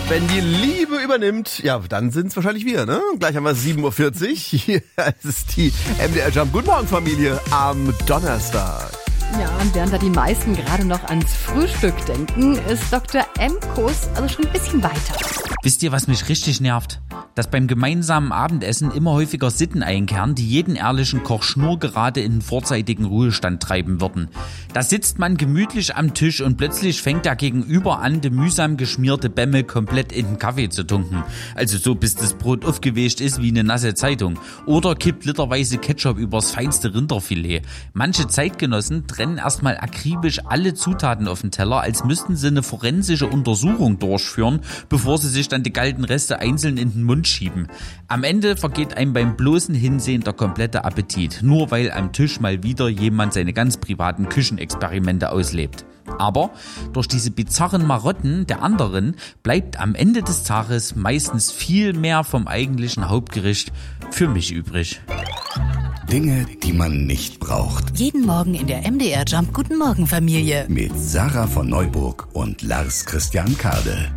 Wenn die Liebe übernimmt, ja, dann sind es wahrscheinlich wir, ne? Gleich haben wir 7.40 Uhr. Hier ist die MDR Jump. Guten Morgen, Familie, am Donnerstag. Ja, und während da die meisten gerade noch ans Frühstück denken, ist Dr. M-Kurs also schon ein bisschen weiter. Wisst ihr, was mich richtig nervt? Dass beim gemeinsamen Abendessen immer häufiger Sitten einkehren, die jeden ehrlichen Koch schnurgerade in den vorzeitigen Ruhestand treiben würden. Da sitzt man gemütlich am Tisch und plötzlich fängt der Gegenüber an, die mühsam geschmierte Bämme komplett in den Kaffee zu tunken. Also so, bis das Brot aufgewischt ist wie eine nasse Zeitung. Oder kippt literweise Ketchup übers feinste Rinderfilet. Manche Zeitgenossen trennen erstmal akribisch alle Zutaten auf den Teller, als müssten sie eine forensische Untersuchung durchführen, bevor sie sich dann die kalten Reste einzeln in den Mund schieben. Am Ende vergeht einem beim bloßen Hinsehen der komplette Appetit, nur weil am Tisch mal wieder jemand seine ganz privaten Küchenexperimente auslebt. Aber durch diese bizarren Marotten der anderen bleibt am Ende des Tages meistens viel mehr vom eigentlichen Hauptgericht für mich übrig. Dinge, die man nicht braucht. Jeden Morgen in der MDR Jump Guten Morgen Familie. Mit Sarah von Neuburg und Lars Christian Kade.